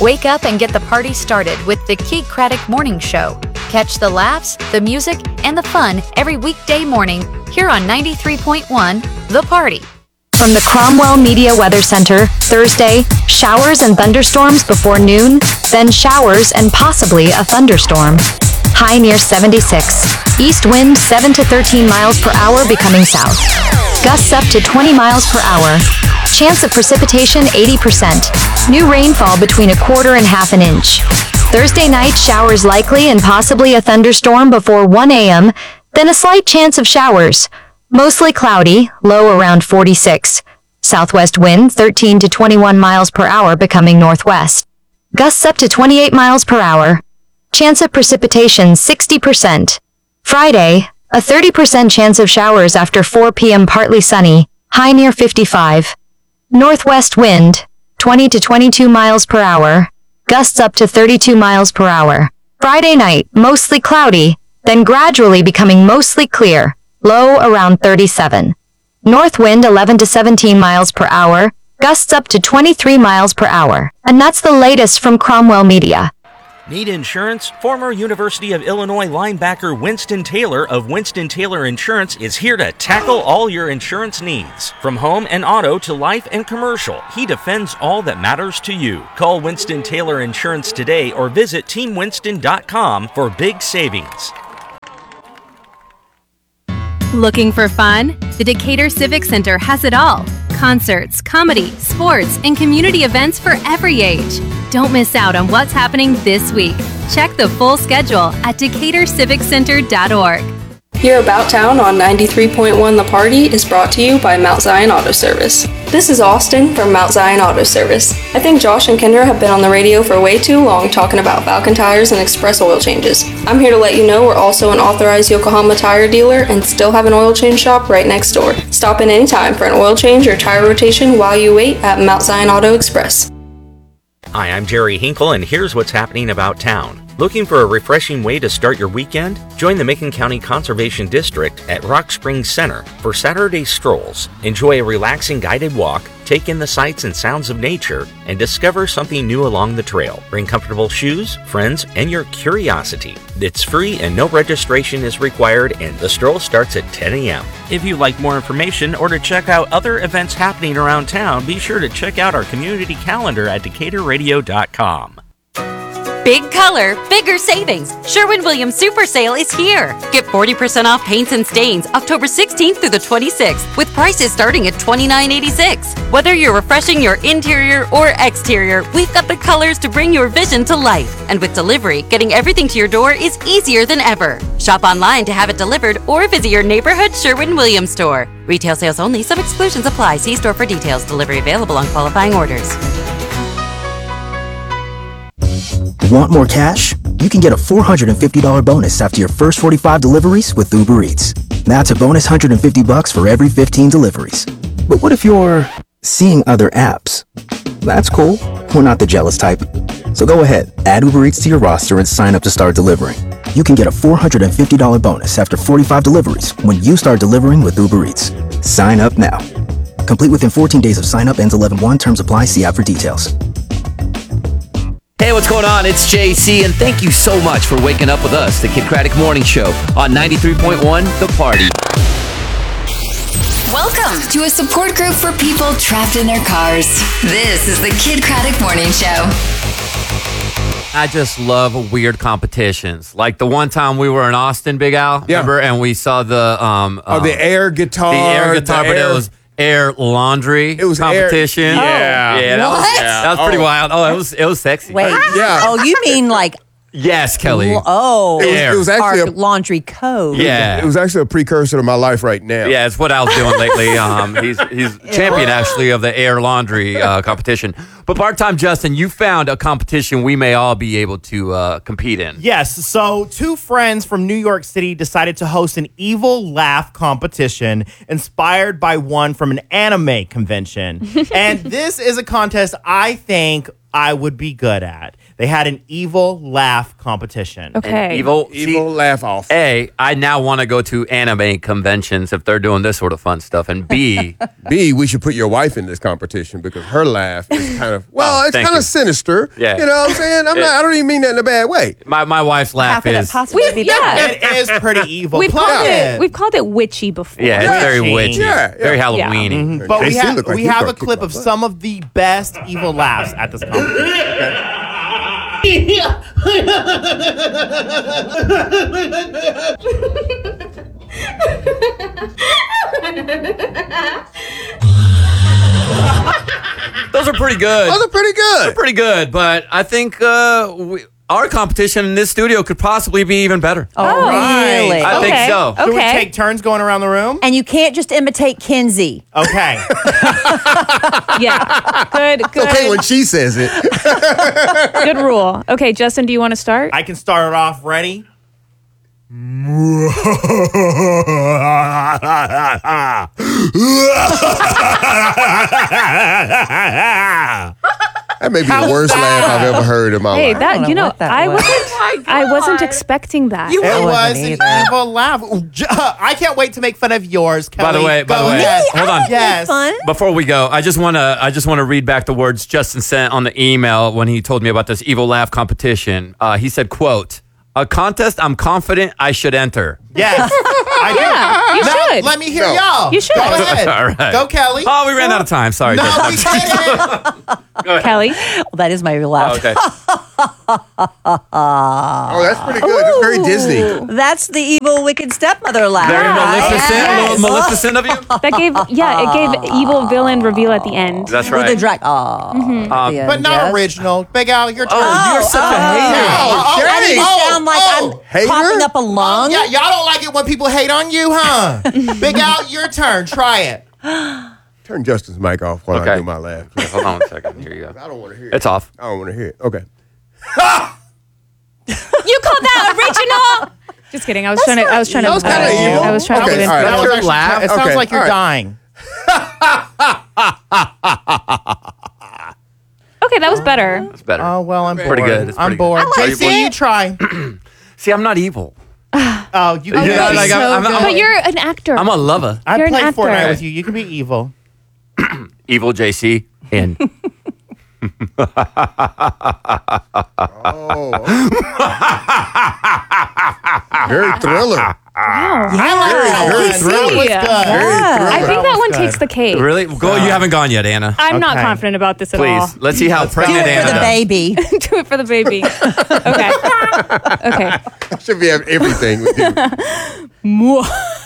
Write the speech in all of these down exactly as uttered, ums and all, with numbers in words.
Wake up and get the party started with the Keith Craddock Morning Show. Catch the laughs, the music, and the fun every weekday morning here on ninety-three point one The Party. From the Cromwell Media Weather Center, Thursday, showers and thunderstorms before noon, then showers and possibly a thunderstorm. High near seventy-six. East wind seven to thirteen miles per hour becoming south. Gusts up to twenty miles per hour. Chance of precipitation eighty percent. New rainfall between a quarter and half an inch. Thursday night, showers likely and possibly a thunderstorm before one a.m., then a slight chance of showers. Mostly cloudy, low around forty-six. Southwest wind thirteen to twenty-one miles per hour becoming northwest. Gusts up to twenty-eight miles per hour. Chance of precipitation sixty percent. Friday, a thirty percent chance of showers after four p.m. partly sunny, high near fifty-five. Northwest wind, twenty to twenty-two miles per hour. Gusts up to thirty-two miles per hour. Friday night, mostly cloudy, then gradually becoming mostly clear, low around thirty-seven. North wind eleven to seventeen miles per hour, gusts up to twenty-three miles per hour. And that's the latest from Cromwell Media. Need insurance? Former University of Illinois linebacker Winston Taylor of Winston Taylor Insurance is here to tackle all your insurance needs. From home and auto to life and commercial, he defends all that matters to you. Call Winston Taylor Insurance today or visit team winston dot com for big savings. Looking for fun? The Decatur Civic Center has it all. Concerts, comedy, sports, and community events for every age. Don't miss out on what's happening this week. Check the full schedule at decatur civic center dot org. Here About Town on ninety-three point one The Party is brought to you by Mount Zion Auto Service. This is Austin from Mount Zion Auto Service. I think Josh and Kendra have been on the radio for way too long talking about Falcon tires and express oil changes. I'm here to let you know we're also an authorized Yokohama tire dealer and still have an oil change shop right next door. Stop in anytime for an oil change or tire rotation while you wait at Mount Zion Auto Express. Hi, I'm Jerry Hinkle, and here's what's happening about town. Looking for a refreshing way to start your weekend? Join the Macon County Conservation District at Rock Springs Center for Saturday strolls. Enjoy a relaxing guided walk, take in the sights and sounds of nature, and discover something new along the trail. Bring comfortable shoes, friends, and your curiosity. It's free and no registration is required, and the stroll starts at ten a.m. If you'd like more information or to check out other events happening around town, be sure to check out our community calendar at decatur radio dot com. Big color, bigger savings. Sherwin-Williams Super Sale is here. Get forty percent off paints and stains October sixteenth through the twenty-sixth with prices starting at twenty-nine eighty-six. Whether you're refreshing your interior or exterior, we've got the colors to bring your vision to life. And with delivery, getting everything to your door is easier than ever. Shop online to have it delivered or visit your neighborhood Sherwin-Williams store. Retail sales only. Some exclusions apply. See store for details. Delivery available on qualifying orders. Want more cash? You can get a four hundred fifty dollars bonus after your first forty-five deliveries with Uber Eats. That's a bonus one hundred fifty bucks for every fifteen deliveries. But what if you're seeing other apps? That's cool. We're not the jealous type. So go ahead, add Uber Eats to your roster and sign up to start delivering. You can get a four hundred fifty dollars bonus after forty-five deliveries when you start delivering with Uber Eats. Sign up now. Complete within fourteen days of sign up, ends eleven one. Terms apply. See app for details. Hey, what's going on? It's J C, and thank you so much for waking up with us, the Kid Craddock Morning Show on ninety-three point one The Party. Welcome to a support group for people trapped in their cars. This is the Kid Craddock Morning Show. I just love weird competitions. Like the one time we were in Austin, Big Al, yeah. remember? And we saw the... Um, oh, um, the air guitar. The air guitar, the but air... it was... Air laundry it was competition. Air, yeah, oh, yeah, that what? was, yeah, that was pretty oh. wild. Oh, it was it was sexy. Wait, yeah. Oh, you mean like? Yes, Kelly. Oh, it was, it was actually our a laundry code. Yeah, it was actually a precursor to my life right now. Yeah, it's what I was doing lately. Um, he's he's champion actually of the air laundry uh, competition. But part-time Justin, you found a competition we may all be able to uh, compete in. Yes. So two friends from New York City decided to host an evil laugh competition inspired by one from an anime convention. And this is a contest I think I would be good at. They had an evil laugh competition. And evil, evil laugh off. A, I now want to go to anime conventions if they're doing this sort of fun stuff. And B, B, we should put your wife in this competition because her laugh is kind of, well, Oh, it's thank kind you. of sinister. Yeah. You know what I'm saying? I'm It- not, I don't even mean that in a bad way. my, my wife's laugh How could is. it possibly be Yeah, that? it is pretty evil. We've Plug called it. it we've called it witchy before. Yeah, it's very Witchy. witchy. Yeah, yeah. Very Yeah. Halloween-y. Mhm. But we J C have look like we he have tried a to kick clip my of butt. some of the best evil laughs at this competition. Those are pretty good. Those are pretty They're good. pretty good, but I think uh, we, our competition in this studio could possibly be even better. Oh, right. really? I think Okay. so. Should we Okay. take turns going around the room? And you can't just imitate Kinsey. Okay. Yeah. Good, It's good, okay when she says it. good rule. Okay, Justin, do you want to start? I can start it off. Ready? That may be How the was worst that? laugh I've ever heard in my Hey, life. that don't you know know, what that I was. wasn't I wasn't expecting that. It wasn't was an either. evil laugh. Ooh, j- I can't wait to make fun of yours, Kelly. By the way, by Go the way, ahead. hold on. Yes. Fun. Before we go, I just want to I just want to read back the words Justin sent on the email when he told me about this evil laugh competition. Uh, he said, "quote A contest I'm confident I should enter." Yes. I do. Yeah, you Now, should. Let me hear No. y'all. You should. Go ahead. All right. Go, Kelly. Oh, we ran out of time. Sorry. No, Justin. we didn't. Kelly. Well, that is my laugh. Okay. Oh, that's pretty good. That's very Disney. That's the evil, wicked stepmother laugh. Very Maleficent, Yes. little Maleficent of you. That gave yeah, it gave evil villain reveal at the end. That's With the right. drag. Oh, Um, But not original. Big Al, your turn. Oh, you're such a hater. Oh, I okay. need to Oh, sound like oh. I'm Hater? popping up a lung. Yeah, y'all don't like it when people hate on you, huh? Big Al, your turn. Try it. Turn Justin's mic off while I Okay. do my laugh. Yeah, hold on a second. Here you go. I don't want to hear it. It's off. I don't want to hear it. Okay. You called that original? Just kidding. I was trying to I was trying to That was kinda uh, evil. I was trying Okay, to get all right. That into was Your actually laugh? kind- It sounds Okay, like you're all right. dying. Okay, that was better. It's better. Oh, well, I'm bored. Pretty good. It's I'm pretty bored. good. I like J C, it. you try. See, I'm not evil. Oh, you can Yeah, be like, so I'm- I'm- good. But you're an actor. I'm a lover. I you're an played actor. Fortnite with you. You can be evil. Evil J C in. Oh. Very thriller. Wow. I like Very, that very one. thriller. That was Yeah. good. Very Yeah. thriller. I think That that was one good. takes the cake. Really? Go. You haven't gone yet, Anna. I'm not Okay. confident about this at all. Please. Let's see how Do pregnant it Anna for the does. baby. Do it for the baby. Okay. Okay. I should be having everything with you.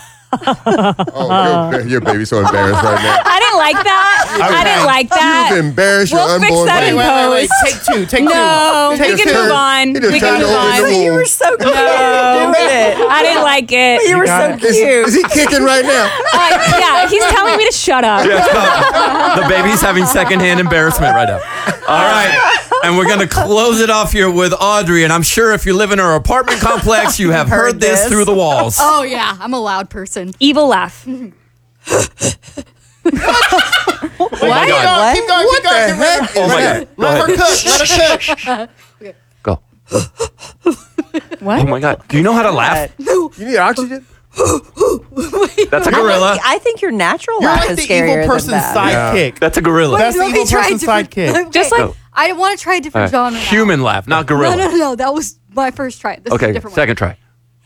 Oh, your, your baby's so embarrassed right now. I didn't like that. I didn't like that. You've embarrassed your We'll fix unborn that baby. in Wait, wait, wait. post. Take two. Take No, two. we Take can two. move on. He just We can turned move over in the on. womb. You were so cute No. doing it. I didn't like it. You were got so it. Is, cute. is he kicking right now? Uh, yeah, he's telling me to shut up. The baby's having secondhand embarrassment right now. All right. And we're going to close it off here with Audrey. And I'm sure if you live in our apartment complex, you have heard, Heard this this. through the walls. Oh, yeah. I'm a loud person. Evil laugh. Wait, my keep God. going. What? Keep going. What Keep going. the Keep going. heck? Oh, my God. Go Let her ahead. cook. Let her cook. Go. What? Oh, my God. Do you know how to laugh? You need oxygen? That's a I gorilla. think, I think your natural You're laugh like is the scarier evil person's than that. sidekick. That's a gorilla. That's the Let me evil try a person's different- sidekick. Just like No. I want to try a different All right. genre. now. Human laugh, not gorilla. No, no, no, no. That was my first try. This is a Okay, different second try.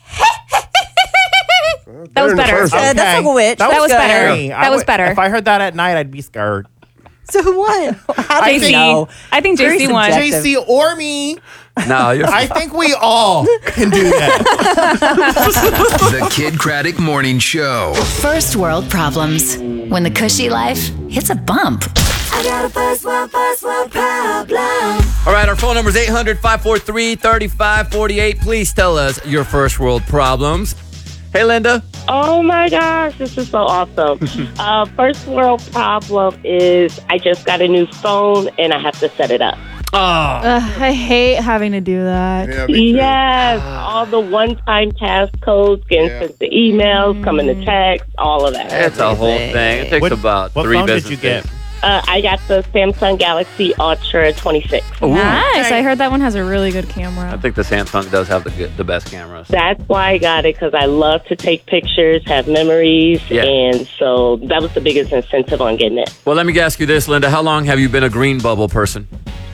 that was than the better. first one. Uh, that's like a witch. That was good. better. Hey, I That was would- better. If I heard that at night, I'd be scared. one. So what? How do I you think- know? I think Very J C won. subjective. J C or me. No, you're I think we all can do that. The Kid Craddock Morning Show. First world problems. When the cushy life hits a bump. I got a first world, first world problem. All right, our phone number is eight hundred, five four three, three five four eight. Please tell us your first world problems. Hey, Linda. Oh my gosh, this is so awesome. uh, first world problem is I just got a new phone and I have to set it up. Oh. Uh, I hate having to do that. Yeah, me too. Yes, all the one-time passcodes, getting Yeah. sent to emails, coming to text, all of that. It's a whole thing. It takes What- about what three phone did business you get? days. Uh, I got the Samsung Galaxy Ultra twenty-six. Nice. I heard that one has a really good I camera. think the Samsung does have the good, the best cameras. That's why I got it, because I love to take pictures, have memories, Yeah. and so that was the biggest incentive on getting it. Well, let me ask you this, Linda. How long have you been a green bubble person?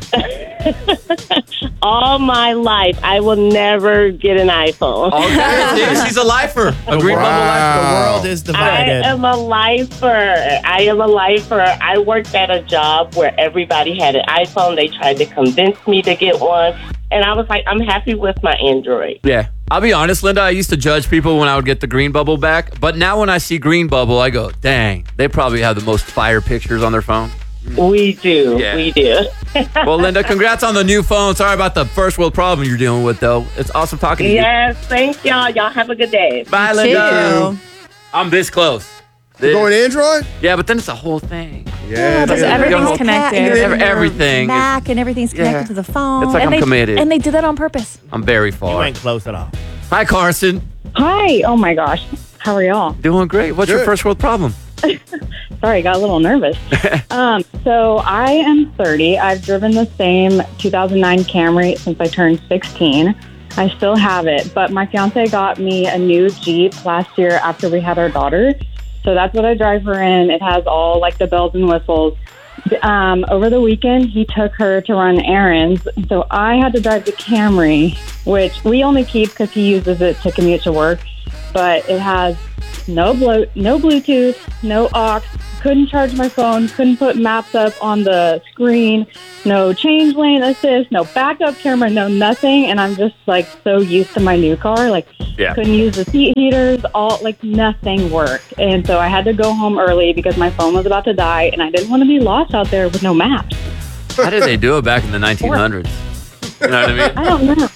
All my life, I will never get an iPhone. Okay, see, she's a lifer. A green bubble lifer. The world is I divided. am a lifer. I am a lifer. I worked at a job where everybody had an iPhone. They tried to convince me to get one. And I was like, I'm happy with my Android. Yeah. I'll be honest, Linda, I used to judge people when I would get the green bubble back. But now when I see green bubble, I go, dang, they probably have the most fire pictures on their phone. We do. Yeah. We do. Well, Linda, congrats on the new phone. Sorry about the first world problem you're dealing with, though. It's awesome talking to you. Yes, thanks, y'all. Y'all have a good day. Bye, Linda. I'm this close. You're going Android? Yeah, but then it's a whole thing. Yeah, because yeah. everything's connected. And you're in your Everything is- Mac and everything's connected Yeah. to the phone. It's like and I'm they, committed. And they did that on purpose. I'm very You far. ain't close at all. Hi, Carson. Hi. Oh my gosh. How are y'all? Doing great. What's your Good. first world problem? Sorry, got a little nervous. um, so I am thirty. I've driven the same two thousand nine Camry since I turned sixteen. I still have it, but my fiance got me a new Jeep last year after we had our daughter. So that's what I drive her in. It has all like the bells and whistles. Um, over the weekend, he took her to run errands. So I had to drive the Camry, which we only keep because he uses it to commute to work. But it has no blo- no Bluetooth, no aux, couldn't charge my phone, couldn't put maps up on the screen, no change lane assist, no backup camera, no nothing. And I'm just like so used to my new car. Like Yeah. couldn't use the seat heaters, all like nothing worked. And so I had to go home early because my phone was about to die and I didn't want to be lost out there with no maps. How did they do it back in the nineteen hundreds? You know what I mean? I don't know.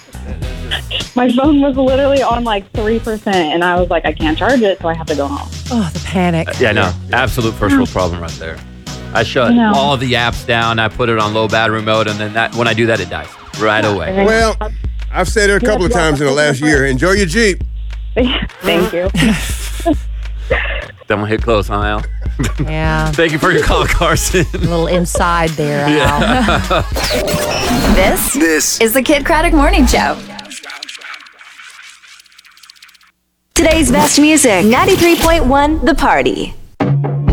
My phone was literally on like three percent and I was like, I can't charge it, so I have to go home. Oh, the panic. Yeah, no. Absolute first world problem right there. I shut I know. all the apps down. I put it on low battery mode, and then that when I do that, it dies right away. Well, I've said it a couple of times in the last year. Enjoy your Jeep. Thank you. Don't hit close, huh, Al? Yeah. Thank you for your call, Carson. A little inside there, Al. This This is the Kid Craddock Morning Show. Today's best music, ninety-three point one The Party.